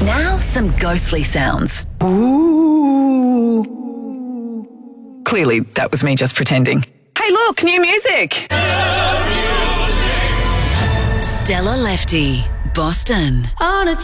Now, some ghostly sounds. Ooh. Clearly, that was me just pretending. Hey, look, new music. Stella Lefty, Boston. On a